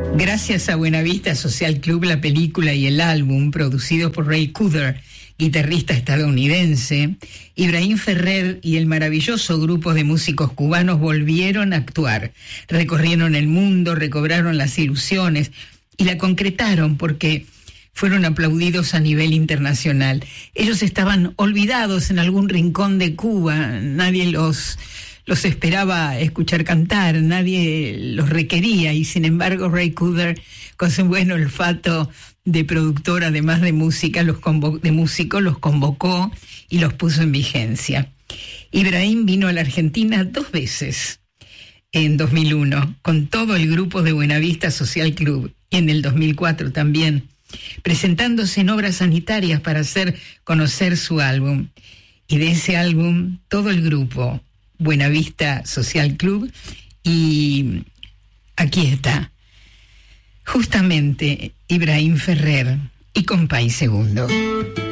Gracias a Buenavista Social Club, la película y el álbum, producido por Ray Cooder, guitarrista estadounidense, Ibrahim Ferrer y el maravilloso grupo de músicos cubanos volvieron a actuar. Recorrieron el mundo, recobraron las ilusiones y la concretaron porque fueron aplaudidos a nivel internacional. Ellos estaban olvidados en algún rincón de Cuba, nadie los esperaba escuchar cantar, nadie los requería, y sin embargo Ray Cooder, con su buen olfato de productor, además de música, los convocó y los puso en vigencia. Ibrahim vino a la Argentina 2 veces, en 2001, con todo el grupo de Buenavista Social Club, y en el 2004 también, presentándose en obras sanitarias para hacer conocer su álbum. Y de ese álbum, todo el grupo Buenavista Social Club, y aquí está, justamente Ibrahim Ferrer y Compay Segundo.